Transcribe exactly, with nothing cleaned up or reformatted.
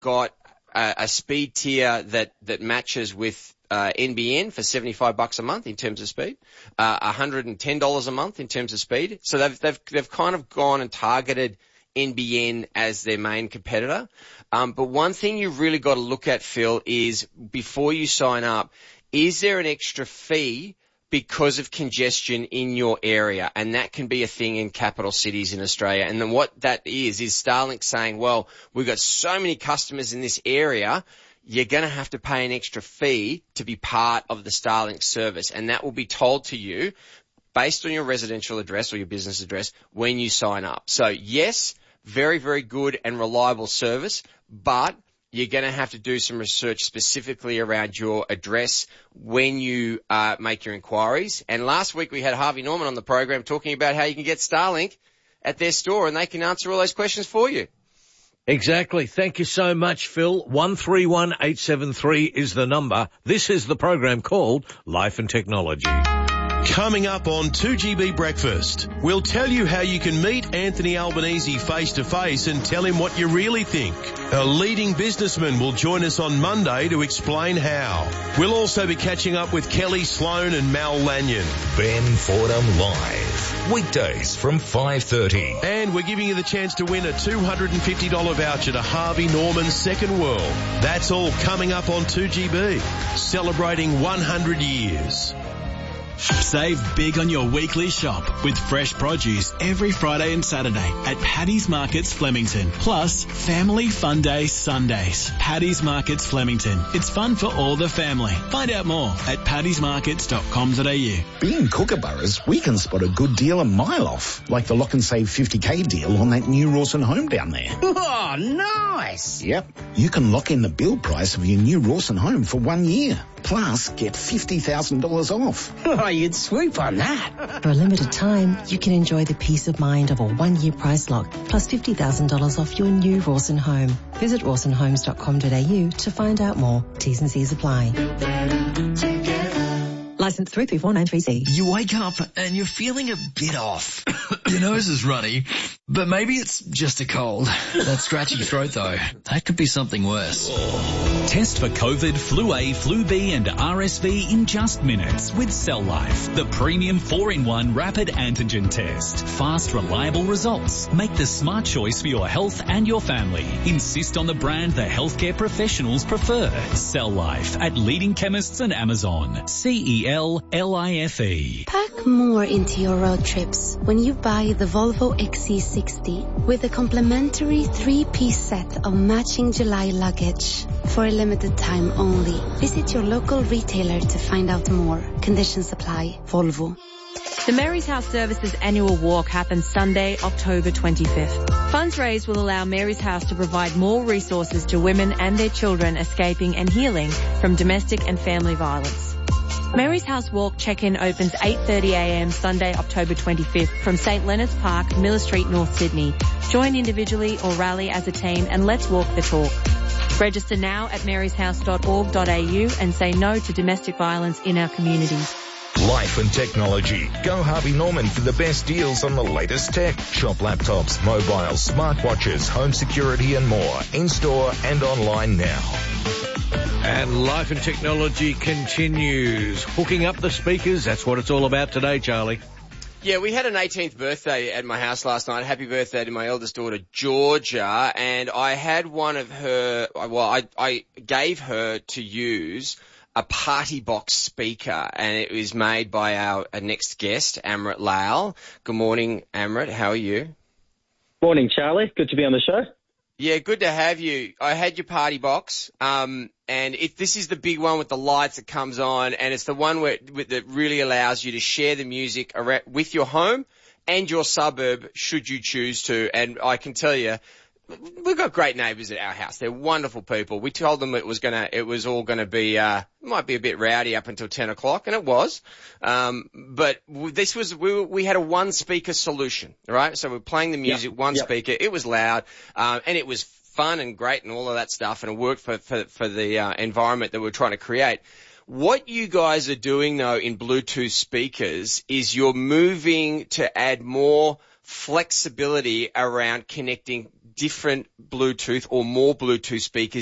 got a, a speed tier that, that matches with uh, N B N for seventy-five bucks a month in terms of speed, uh, one hundred ten dollars a month in terms of speed. So they've, they've, they've kind of gone and targeted N B N as their main competitor. Um, but one thing you've really got to look at, Phil, is before you sign up, is there an extra fee because of congestion in your area? And that can be a thing in capital cities in Australia. And then what that is, is Starlink saying, well, we've got so many customers in this area, you're going to have to pay an extra fee to be part of the Starlink service. And that will be told to you based on your residential address or your business address when you sign up. So yes, very, very good and reliable service, but you're going to have to do some research specifically around your address when you uh, make your inquiries. And last week we had Harvey Norman on the program talking about how you can get Starlink at their store and they can answer all those questions for you. Exactly. Thank you so much, Phil. one three one eight seven three is the number. This is the program called Life and Technology. Coming up on two G B Breakfast, we'll tell you how you can meet Anthony Albanese face to face and tell him what you really think. A leading businessman will join us on Monday to explain how. We'll also be catching up with Kelly Sloan and Mal Lanyon. Ben Fordham Live, weekdays from five thirty. And we're giving you the chance to win a two hundred fifty dollars voucher to Harvey Norman's Second World. That's all coming up on two G B, celebrating one hundred years. Save big on your weekly shop with fresh produce every Friday and Saturday at Paddy's Markets Flemington. Plus, Family Fun Day Sundays. Paddy's Markets Flemington. It's fun for all the family. Find out more at paddys markets dot com dot a u. Being Kookaburras, we can spot a good deal a mile off, like the Lock and Save fifty K deal on that new Rawson home down there. Oh, nice. Yep. You can lock in the build price of your new Rawson home for one year. Plus, get fifty thousand dollars off. Oh, you'd swoop on that. For a limited time, you can enjoy the peace of mind of a one-year price lock, plus fifty thousand dollars off your new Rawson home. Visit rawson homes dot com dot a u to find out more. T's and C's apply. Licence three three four nine three C. You wake up and you're feeling a bit off. Your nose is runny, but maybe it's just a cold. That scratchy throat though, that could be something worse. Test for COVID, Flu A, Flu B and R S V in just minutes with Cell Life, the premium four in one rapid antigen test. Fast, reliable results. Make the smart choice for your health and your family. Insist on the brand the healthcare professionals prefer. Cell Life at leading chemists and Amazon. C E L L I F E. Pack more into your road trips when you buy the Volvo X C sixty with a complimentary three-piece set of matching July luggage. For a limited time only. Visit your local retailer to find out more. Conditions apply. Volvo. The Mary's House Services annual walk happens Sunday, October twenty-fifth. Funds raised will allow Mary's House to provide more resources to women and their children escaping and healing from domestic and family violence. Mary's House Walk check-in opens eight thirty a m Sunday, October twenty-fifth from St Leonard's Park, Miller Street, North Sydney. Join individually or rally as a team and let's walk the talk. Register now at marys house dot org dot a u and say no to domestic violence in our communities. Life and Technology. Go Harvey Norman for the best deals on the latest tech. Shop laptops, mobiles, smartwatches, home security and more. In-store and online now. And Life and Technology continues. Hooking up the speakers, that's what it's all about today, Charlie. Yeah, we had an eighteenth birthday at my house last night. Happy birthday to my eldest daughter, Georgia. And I had one of her, well, I, I gave her to use a party box speaker, and it was made by our, our next guest, Amrit Lal. Good morning, Amrit. How are you? Morning, Charlie. Good to be on the show. Yeah, good to have you. I had your party box, um, and it, this is the big one with the lights that comes on, and it's the one where, that really allows you to share the music around, with your home and your suburb, should you choose to. And I can tell you, we've got great neighbours at our house. They're wonderful people. We told them it was gonna, it was all gonna be, uh, might be a bit rowdy up until ten o'clock, and it was. Um, but this was, we, we had a one speaker solution, right? So we're playing the music, yep. one yep. speaker. It was loud, um, and it was fun and great and all of that stuff, and it worked for, for, for the, uh, environment that we're trying to create. What you guys are doing though in Bluetooth speakers is you're moving to add more flexibility around connecting different Bluetooth or more Bluetooth speakers